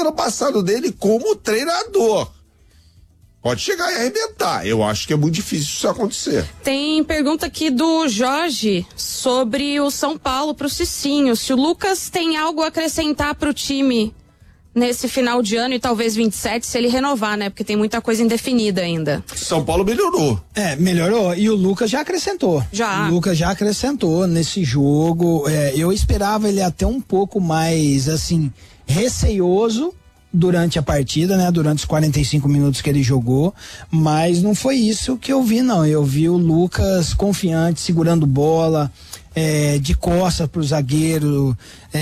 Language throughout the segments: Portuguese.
pelo passado dele como treinador. Pode chegar e arrebentar. Eu acho que é muito difícil isso acontecer. Tem pergunta aqui do Jorge sobre o São Paulo pro Cicinho. Se o Lucas tem algo a acrescentar pro time nesse final de ano e talvez 27, se ele renovar, né? Porque tem muita coisa indefinida ainda. São Paulo melhorou. Melhorou. E o Lucas já acrescentou. Já. O Lucas já acrescentou nesse jogo. Eu esperava ele até um pouco mais, assim, receioso durante a partida, né? Durante os 45 minutos que ele jogou, mas não foi isso que eu vi, não. Eu vi o Lucas confiante, segurando bola, de costas pro zagueiro,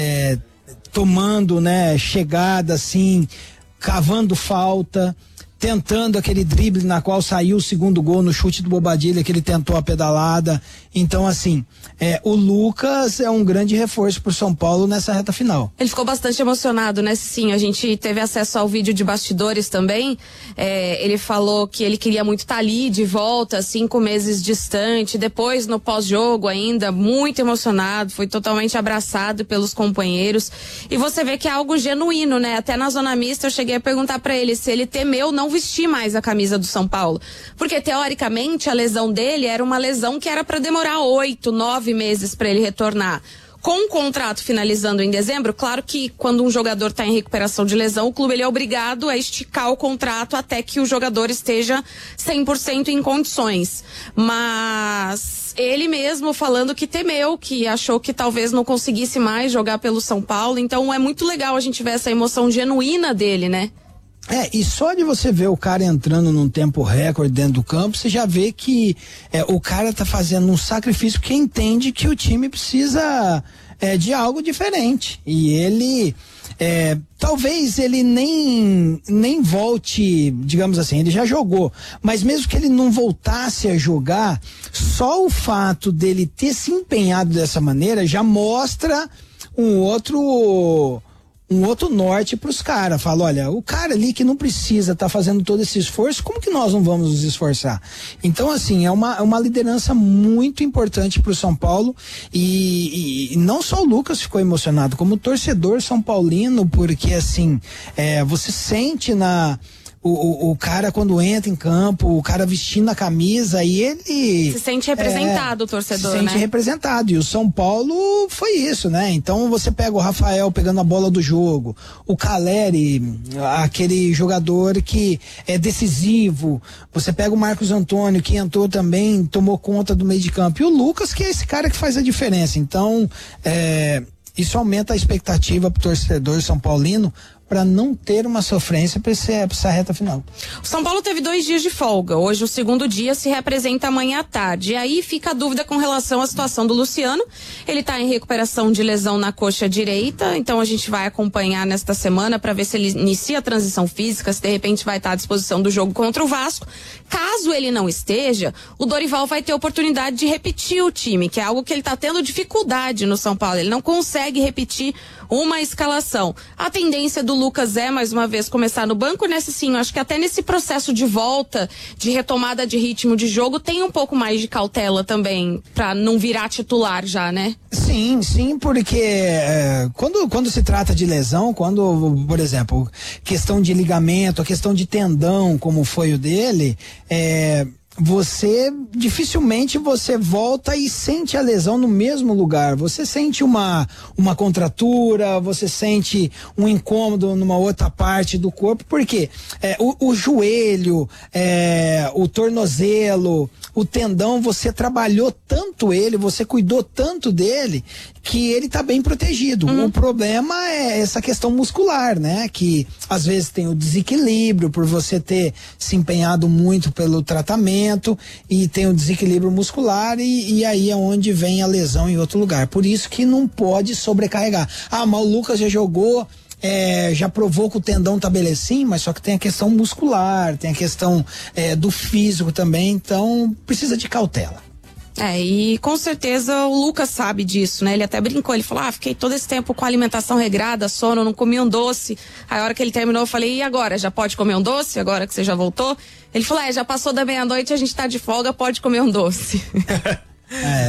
tomando, né, chegada assim, cavando falta, tentando aquele drible na qual saiu o segundo gol no chute do Bobadilha, que ele tentou a pedalada. Então, assim, o Lucas é um grande reforço pro São Paulo nessa reta final. Ele ficou bastante emocionado, né? Sim, a gente teve acesso ao vídeo de bastidores também. Ele falou que ele queria muito estar ali, de volta, 5 meses distante. Depois, no pós-jogo ainda, muito emocionado, foi totalmente abraçado pelos companheiros. E você vê que é algo genuíno, né? Até na zona mista eu cheguei a perguntar pra ele se ele temeu não vestir mais a camisa do São Paulo. Porque, teoricamente, a lesão dele era uma lesão que era pra demorar 8, 9 meses para ele retornar. Com o contrato finalizando em dezembro, claro que quando um jogador está em recuperação de lesão, o clube ele é obrigado a esticar o contrato até que o jogador esteja 100% em condições. Mas ele mesmo falando que temeu, que achou que talvez não conseguisse mais jogar pelo São Paulo. Então é muito legal a gente ver essa emoção genuína dele, né? E só de você ver o cara entrando num tempo recorde dentro do campo, você já vê que o cara tá fazendo um sacrifício porque entende que o time precisa de algo diferente. E ele, talvez ele nem volte, digamos assim, ele já jogou, mas mesmo que ele não voltasse a jogar, só o fato dele ter se empenhado dessa maneira já mostra um outro norte pros caras. Fala, olha, o cara ali que não precisa tá fazendo todo esse esforço, como que nós não vamos nos esforçar? Então, assim, é uma liderança muito importante pro São Paulo e não só o Lucas ficou emocionado, como o torcedor são paulino, porque, assim, você sente o cara quando entra em campo, o cara vestindo a camisa e ele... Se sente representado o torcedor, né? Se sente representado, e o São Paulo foi isso, né? Então você pega o Rafael pegando a bola do jogo, o Caleri, aquele jogador que é decisivo, você pega o Marcos Antônio, que entrou também, tomou conta do meio de campo, e o Lucas, que é esse cara que faz a diferença. Então, isso aumenta a expectativa pro torcedor são paulino, para não ter uma sofrência para essa reta final. O São Paulo teve 2 dias de folga. Hoje o segundo dia se representa amanhã à tarde. E aí fica a dúvida com relação à situação do Luciano. Ele está em recuperação de lesão na coxa direita, então a gente vai acompanhar nesta semana para ver se ele inicia a transição física, se de repente vai estar à disposição do jogo contra o Vasco. Caso ele não esteja, o Dorival vai ter oportunidade de repetir o time, que é algo que ele está tendo dificuldade no São Paulo. Ele não consegue repetir uma escalação. A tendência do Lucas mais uma vez, começar no banco, nesse sim, acho que até nesse processo de volta, de retomada de ritmo de jogo, tem um pouco mais de cautela também, pra não virar titular já, né? Sim, porque quando se trata de lesão, quando, por exemplo, questão de ligamento, a questão de tendão, como foi o dele, dificilmente você volta e sente a lesão no mesmo lugar. Você sente uma contratura, você sente um incômodo numa outra parte do corpo, porque o joelho, o tornozelo, o tendão, você trabalhou tanto ele, você cuidou tanto dele, que ele tá bem protegido. O problema é essa questão muscular, né? Que às vezes tem o desequilíbrio por você ter se empenhado muito pelo tratamento e tem o desequilíbrio muscular e aí é onde vem a lesão em outro lugar. Por isso que não pode sobrecarregar. Mas o Lucas já jogou, já provou que o tendão tá belezinho, mas só que tem a questão muscular, tem a questão do físico também, então precisa de cautela. E com certeza o Lucas sabe disso, né? Ele até brincou, ele falou, fiquei todo esse tempo com alimentação regrada, sono, não comi um doce. Aí a hora que ele terminou, eu falei, e agora? Já pode comer um doce? Agora que você já voltou? Ele falou, já passou da meia-noite, a gente tá de folga, pode comer um doce.